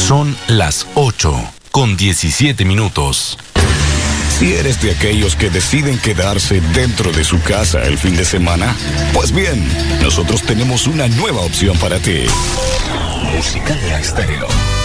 Son las 8:17. Si eres de aquellos que deciden quedarse dentro de su casa el fin de semana, pues bien, nosotros tenemos una nueva opción para ti. Musicalia Estéreo.